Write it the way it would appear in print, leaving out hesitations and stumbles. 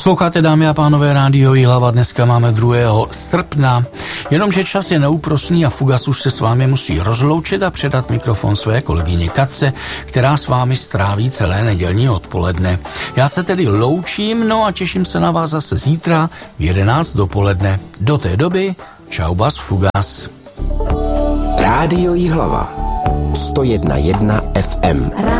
Posloucháte, dámy a pánové, Rádio Jihlava. Dneska máme 2. srpna. Jenomže čas je neúprosný a Fugas už se s vámi musí rozloučit a předat mikrofon své kolegyně Katce, která s vámi stráví celé nedělní odpoledne. Já se tedy loučím, no a těším se na vás zase zítra v 11 dopoledne. Do té doby, čau bas Fugas. Rádio Jihlava 101,1 FM.